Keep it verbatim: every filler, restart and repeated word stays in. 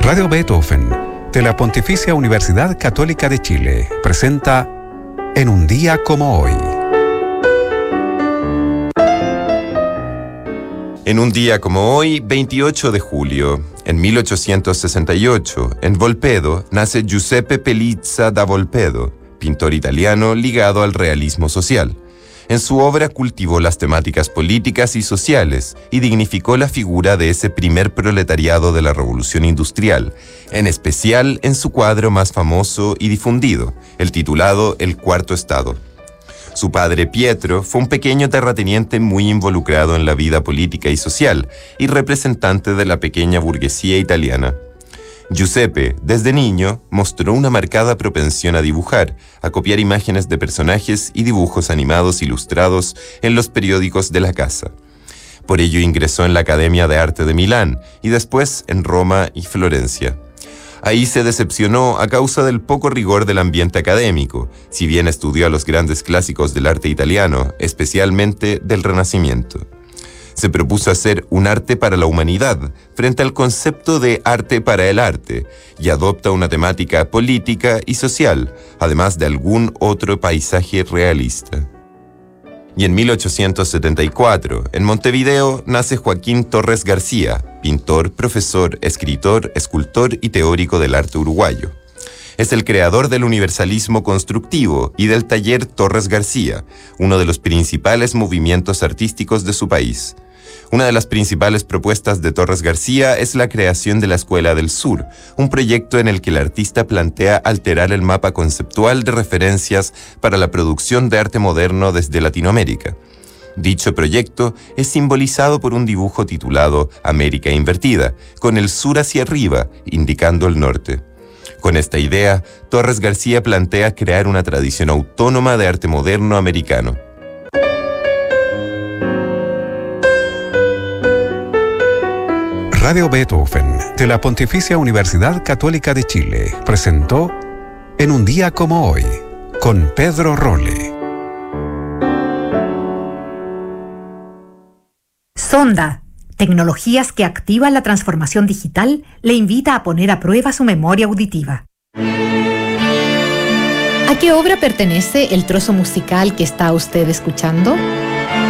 Radio Beethoven, de la Pontificia Universidad Católica de Chile, presenta En un día como hoy. En un día como hoy, veintiocho de julio, en mil ochocientos sesenta y ocho, en Volpedo, nace Giuseppe Pelizza da Volpedo, pintor italiano ligado al realismo social. En su obra cultivó las temáticas políticas y sociales y dignificó la figura de ese primer proletariado de la Revolución Industrial, en especial en su cuadro más famoso y difundido, el titulado El Cuarto Estado. Su padre Pietro fue un pequeño terrateniente muy involucrado en la vida política y social y representante de la pequeña burguesía italiana. Giuseppe, desde niño, mostró una marcada propensión a dibujar, a copiar imágenes de personajes y dibujos animados ilustrados en los periódicos de la casa. Por ello ingresó en la Academia de Arte de Milán y después en Roma y Florencia. Ahí se decepcionó a causa del poco rigor del ambiente académico, si bien estudió a los grandes clásicos del arte italiano, especialmente del Renacimiento. Se propuso hacer un arte para la humanidad, frente al concepto de arte para el arte, y adopta una temática política y social, además de algún otro paisaje realista. Y en mil ochocientos setenta y cuatro, en Montevideo, nace Joaquín Torres García, pintor, profesor, escritor, escultor y teórico del arte uruguayo. Es el creador del universalismo constructivo y del taller Torres García, uno de los principales movimientos artísticos de su país. Una de las principales propuestas de Torres García es la creación de la Escuela del Sur, un proyecto en el que el artista plantea alterar el mapa conceptual de referencias para la producción de arte moderno desde Latinoamérica. Dicho proyecto es simbolizado por un dibujo titulado América Invertida, con el sur hacia arriba, indicando el norte. Con esta idea, Torres García plantea crear una tradición autónoma de arte moderno americano. Radio Beethoven, de la Pontificia Universidad Católica de Chile, presentó En un día como hoy, con Pedro Rolle. Sonda, tecnologías que activan la transformación digital, le invita a poner a prueba su memoria auditiva. ¿A qué obra pertenece el trozo musical que está usted escuchando?